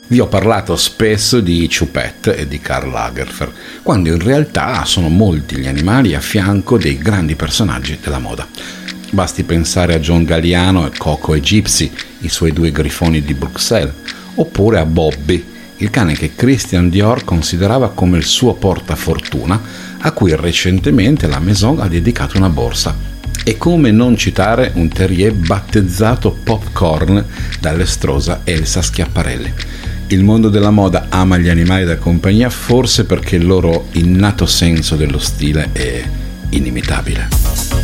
Vi ho parlato spesso di Choupette e di Karl Lagerfeld, quando in realtà sono molti gli animali a fianco dei grandi personaggi della moda. Basti pensare a John Galliano e Coco e Gypsy, i suoi due grifoni di Bruxelles, oppure a Bobby, il cane che Christian Dior considerava come il suo portafortuna, a cui recentemente la Maison ha dedicato una borsa. E come non citare un terrier battezzato Popcorn dall'estrosa Elsa Schiaparelli. Il mondo della moda ama gli animali da compagnia forse perché il loro innato senso dello stile è inimitabile.